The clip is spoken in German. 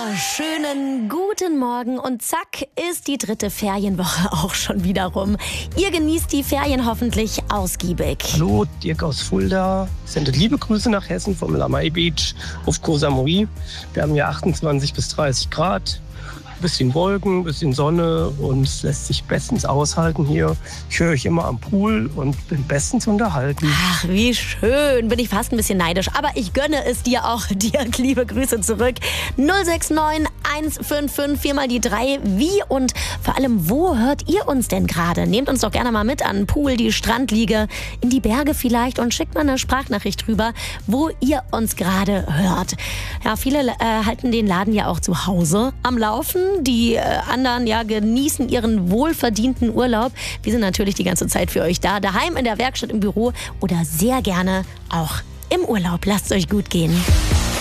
Schönen guten Morgen und zack ist die 3. Ferienwoche auch schon wieder rum. Ihr genießt die Ferien hoffentlich ausgiebig. Hallo, Dirk aus Fulda. Sendet liebe Grüße nach Hessen vom Lamay Beach auf Koh Samui. Wir haben hier 28 bis 30 Grad. Bisschen Wolken, bisschen Sonne und es lässt sich bestens aushalten hier. Ich höre euch immer am Pool und bin bestens unterhalten. Ach, wie schön. Bin ich fast ein bisschen neidisch. Aber ich gönne es dir auch. Dirk, liebe Grüße zurück. 069 155 4 mal die 3. Wie und vor allem, wo hört ihr uns denn gerade? Nehmt uns doch gerne mal mit an den Pool, die Strandliege, in die Berge vielleicht und schickt mal eine Sprachnachricht rüber, wo ihr uns gerade hört. Ja, viele halten den Laden ja auch zu Hause am Laufen. Die anderen genießen ihren wohlverdienten Urlaub. Wir sind natürlich die ganze Zeit für euch da. Daheim, in der Werkstatt, im Büro oder sehr gerne auch im Urlaub. Lasst es euch gut gehen.